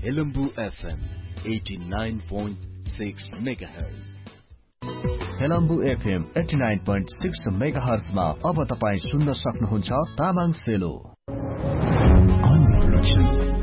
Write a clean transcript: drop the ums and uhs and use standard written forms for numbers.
Helambu FM 89.6 megahertz. Helambu FM 89.6 megahertz मा अब तपाई सुन्न सक्नुहुन्छ तामाङ सेलो।